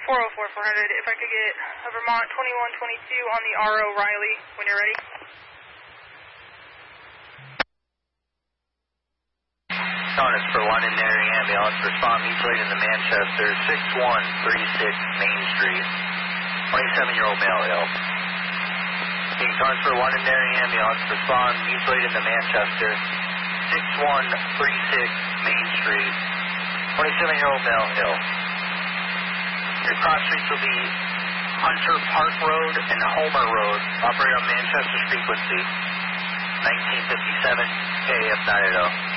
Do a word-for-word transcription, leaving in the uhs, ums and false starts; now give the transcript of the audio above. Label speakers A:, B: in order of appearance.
A: four oh four, four hundred. If I could get a Vermont twenty-one twenty-two on the R O Riley when you're ready.
B: Honest for London area ambulance, respond mutually in the Manchester, six one three six Main Street, twenty-seven-year-old male ill. King Honest for London area ambulance, respond mutually in the Manchester, six one three six Main Street, twenty-seven-year-old male ill. Your cross streets will be Hunter Park Road and Homer Road, operate on Manchester's frequency, nineteen fifty-seven K F nine eighty.